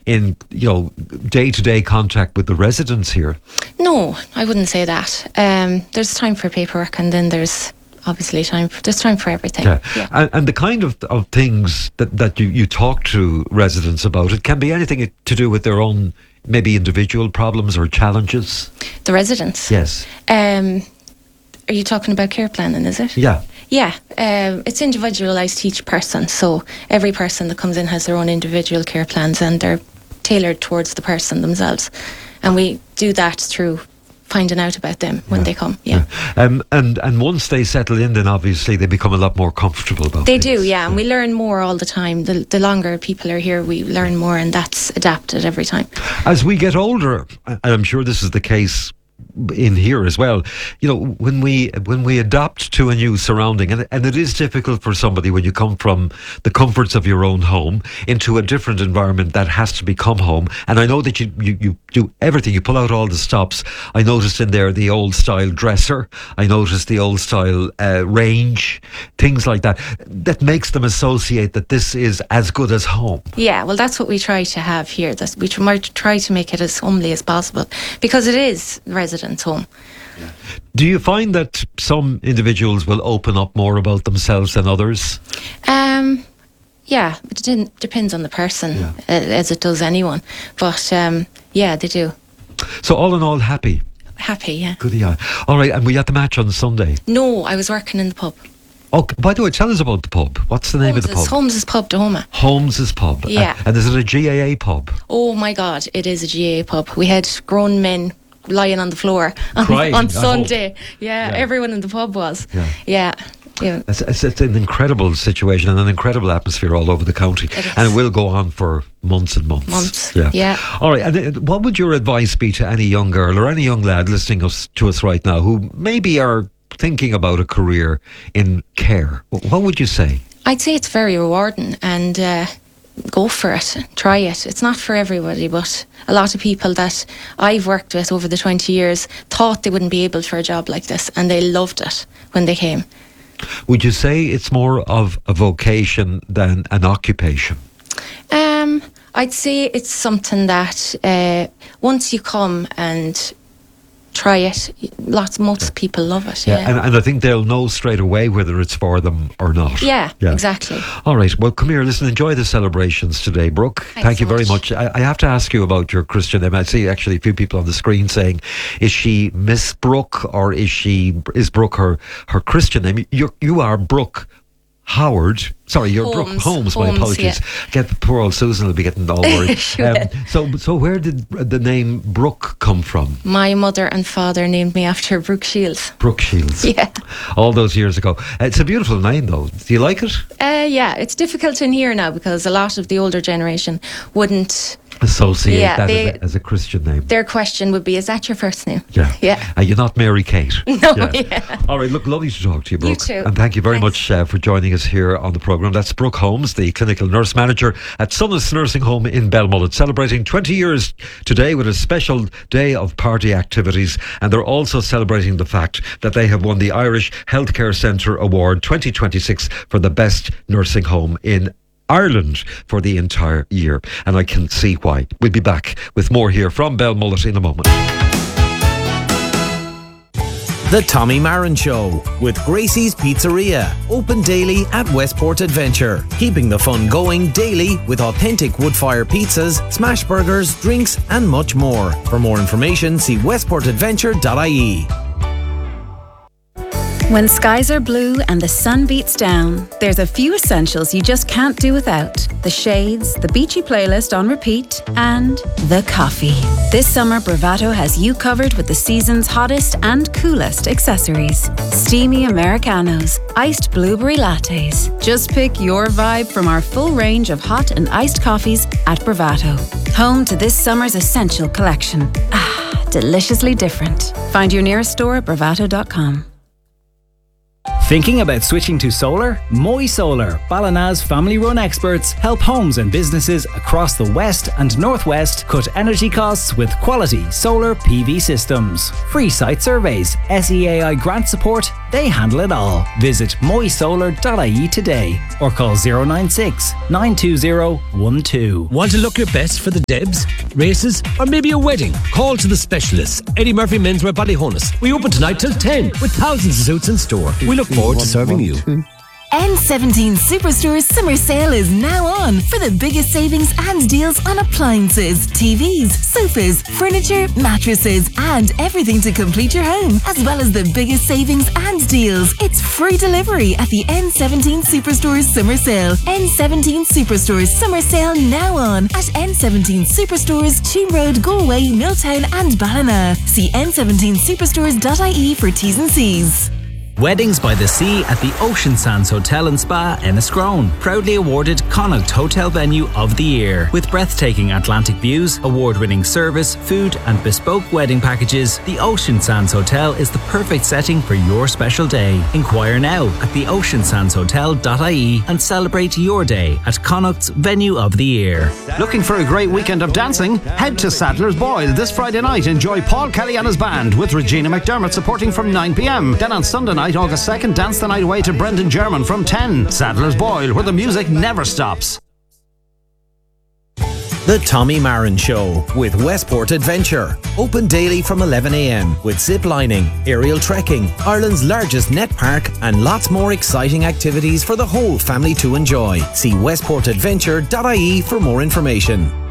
in day-to-day contact with the residents here? No, I wouldn't say that. There's time for paperwork, and then there's obviously there's time for everything. Yeah. And the kind of things that you talk to residents about, it can be anything to do with their own maybe individual problems or challenges. The residents? Yes. Are you talking about care planning, is it? Yeah. Yeah, it's individualised to each person. So every person that comes in has their own individual care plans, and they're tailored towards the person themselves. And we do that through finding out about them when they come. Yeah. And once they settle in, then obviously they become a lot more comfortable about They things. do, yeah. And we learn more all the time. The longer people are here, we learn more, and that's adapted every time. As we get older, and I'm sure this is the case in here as well, when we adapt to a new surrounding, and it is difficult for somebody when you come from the comforts of your own home into a different environment that has to become home. And I know that you do everything, you pull out all the stops. I noticed in there the old style dresser, I noticed the old style range, things like that makes them associate that this is as good as home. Yeah, well, that's what we try to have here. We try to make it as homely as possible, because it is residents' home. Yeah. Do you find that some individuals will open up more about themselves than others? Yeah, it depends on the person, as it does anyone. But yeah, they do. So all in all, happy? Happy, yeah. Good, yeah. All right, and were you at the match on Sunday? No, I was working in the pub. Oh, by the way, tell us about the pub. What's the name of the pub? Holmes's Pub, Dahoma. Holmes's Pub. Yeah. And is it a GAA pub? Oh my God, it is a GAA pub. We had grown men lying on the floor on Sunday. Yeah, everyone in the pub was. Yeah. It's an incredible situation and an incredible atmosphere all over the county, and it will go on for months and months. Yeah. All right. And what would your advice be to any young girl or any young lad listening to us right now who maybe are thinking about a career in care? What would you say? I'd say it's very rewarding, and go for it, try it. It's not for everybody, but a lot of people that I've worked with over the 20 years thought they wouldn't be able for a job like this, and they loved it when they came. Would you say it's more of a vocation than an occupation? I'd say it's something that once you come and try it, most people love it. And I think they'll know straight away whether it's for them or not. Yeah, exactly. All right, well, come here, listen, enjoy the celebrations today, Brooke. Thank you very much. I have to ask you about your Christian name. I see actually a few people on the screen saying, is she Miss Brooke, or is Brooke her Christian name? You are Brooke Howard. Sorry, you're Brooke Holmes. My apologies. Poor old Susan will be getting all worried. So where did the name Brooke come from? My mother and father named me after Brooke Shields. Brooke Shields. Yeah. All those years ago. It's a beautiful name, though. Do you like it? Yeah, it's difficult in here now because a lot of the older generation wouldn't associate that as a Christian name. Their question would be, is that your first name? Yeah. Are you not Mary Kate? No, All right, look, lovely to talk to you, Brooke. You too. And thank you very much for joining us here on the programme. That's Brooke Holmes, the clinical nurse manager at Sonnus Nursing Home in Belmullet, celebrating 20 years today with a special day of party activities. And they're also celebrating the fact that they have won the Irish Healthcare Centre Award 2026 for the best nursing home in Ireland for the entire year, and I can see why. We'll be back with more here from Belmullet in a moment. The Tommy Marin Show with Gracie's Pizzeria, open daily at Westport Adventure, keeping the fun going daily with authentic wood-fire pizzas, smash burgers, drinks and much more. For more information, see westportadventure.ie. When skies are blue and the sun beats down, there's a few essentials you just can't do without. The shades, the beachy playlist on repeat, and the coffee. This summer, Bravado has you covered with the season's hottest and coolest accessories. Steamy Americanos, iced blueberry lattes. Just pick your vibe from our full range of hot and iced coffees at Bravado. Home to this summer's essential collection. Deliciously different. Find your nearest store at bravado.com. Thinking about switching to solar? Moy Solar, Ballina's family-run experts, help homes and businesses across the West and Northwest cut energy costs with quality solar PV systems. Free site surveys, SEAI grant support They handle it all. Visit moisolar.ie today or call 096 920 12. Want to look your best for the Debs, races, or maybe a wedding? Call to the specialists. Eddie Murphy Menswear Ballyhonus. We open tonight till 10 with thousands of suits in store. We look forward to serving you. N17 Superstore Summer Sale is now on for the biggest savings and deals on appliances, TVs, sofas, furniture, mattresses, and everything to complete your home, as well as the biggest savings and deals. It's free delivery at the N17 Superstore Summer Sale. N17 Superstore Summer Sale now on at N17 Superstores, Cheam Road, Galway, Milltown, and Ballina. See n17superstores.ie for T's and C's. Weddings by the Sea at the Ocean Sands Hotel and Spa, Enniscrone. Proudly awarded Connacht Hotel Venue of the Year. With breathtaking Atlantic views, award-winning service, food and bespoke wedding packages, the Ocean Sands Hotel is the perfect setting for your special day. Inquire now at theoceansandshotel.ie and celebrate your day at Connacht's Venue of the Year. Looking for a great weekend of dancing? Head to Sadler's Boyle this Friday night. Enjoy Paul Kelly and his band with Regina McDermott supporting from 9 p.m. Then on Sunday night, August 2nd, dance the night away to Brendan German from 10. Sadler's Boyle, where the music never stops. The Tommy Marin Show with Westport Adventure. Open daily from 11 a.m. with zip lining, aerial trekking, Ireland's largest net park, and lots more exciting activities for the whole family to enjoy. See westportadventure.ie for more information.